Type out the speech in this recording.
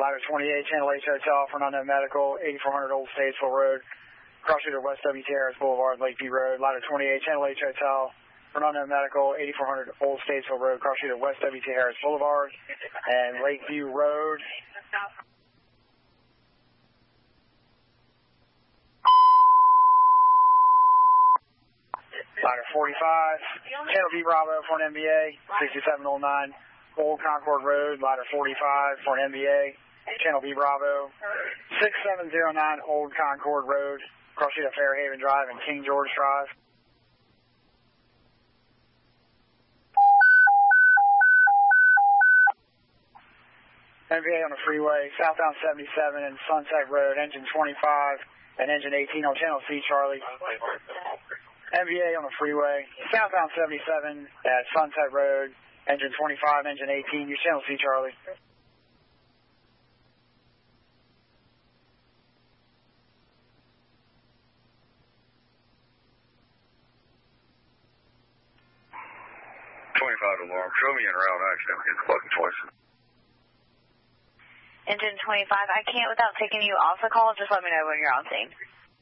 Ladder 28, Channel H Hotel, Fernando Medical, 8400 Old Statesville Road, cross street of West W.T. Harris Boulevard, Lakeview Road. Ladder 28, Channel H Hotel, Fernando Medical, 8400 Old Statesville Road, cross street of West W.T. Harris Boulevard, and Lakeview Road. Ladder 45, Channel B Bravo for an MBA, 6709 Old Concord Road, Ladder 45 for an MBA, Channel B Bravo, 6709 Old Concord Road, cross street of Fairhaven Drive and King George Drive. MBA on the freeway, southbound 77 and Sunset Road, engine 25 and engine 18 on Channel C Charlie. MBA on the freeway, southbound 77 at Sunset Road, engine 25, engine 18, use Channel C Charlie. Alarm. Show me en route accident. Get the fucking twice. Engine 25, I can't without taking you off the call. Just let me know when you're on scene.